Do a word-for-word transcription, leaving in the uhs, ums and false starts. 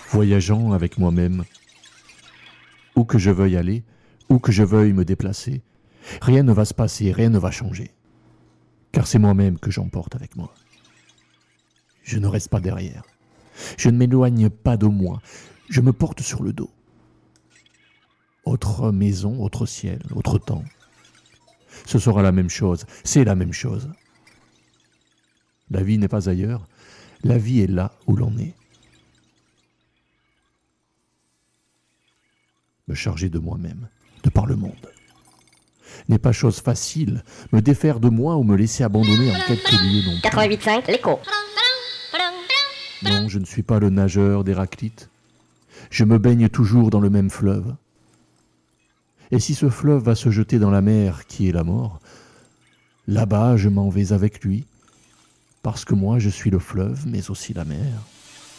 voyageant avec moi-même. Où que je veuille aller, où que je veuille me déplacer, rien ne va se passer, rien ne va changer. Car c'est moi-même que j'emporte avec moi. Je ne reste pas derrière. Je ne m'éloigne pas de moi. Je me porte sur le dos. Autre maison, autre ciel, autre temps. Ce sera la même chose, c'est la même chose. La vie n'est pas ailleurs, la vie est là où l'on est. Me charger de moi-même, de par le monde. N'est pas chose facile, me défaire de moi ou me laisser abandonner en quelques lieux non plus. quatre-vingt-huit virgule cinq, l'écho. Non, je ne suis pas le nageur d'Héraclite. Je me baigne toujours dans le même fleuve. Et si ce fleuve va se jeter dans la mer qui est la mort, là-bas je m'en vais avec lui, parce que moi je suis le fleuve, mais aussi la mer.